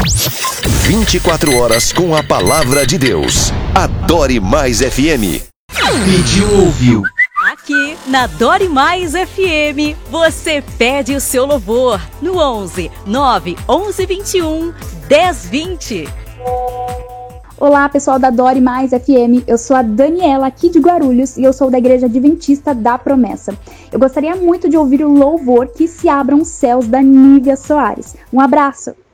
24 horas com a palavra de Deus. Adore Mais FM. Pediu, ouviu. Aqui na Adore Mais FM, você pede o seu louvor no 11 9 11 21 10 20. Olá, pessoal da Adore Mais FM, eu sou a Daniela aqui de Guarulhos e eu sou da Igreja Adventista da Promessa. Eu gostaria muito de ouvir o louvor Que Se Abram os Céus da Nívia Soares. Um abraço!